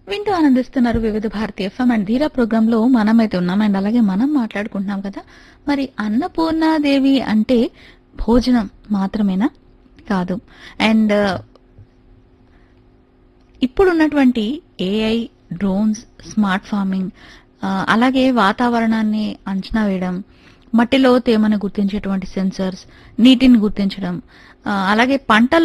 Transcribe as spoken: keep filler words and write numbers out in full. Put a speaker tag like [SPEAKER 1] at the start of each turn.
[SPEAKER 1] వింటూ ఆనందిస్తున్నారు వివిధ భారతి ఎఫ్ఎం అండ్ ధీరా ప్రోగ్రామ్ లో మనమైతే ఉన్నాం. అండ్ అలాగే మనం మాట్లాడుకుంటున్నాం కదా, మరి అన్నపూర్ణాదేవి అంటే భోజనం మాత్రమేనా? కాదు. అండ్ ఇప్పుడున్నటువంటి ఏఐ, డ్రోన్స్, స్మార్ట్ ఫార్మింగ్, ఆ, అలాగే వాతావరణాన్ని అంచనా వేయడం, మట్టిలో తేమను గుర్తించేటువంటి సెన్సర్స్, నీటిని గుర్తించడం, ఆ, అలాగే పంటల్లో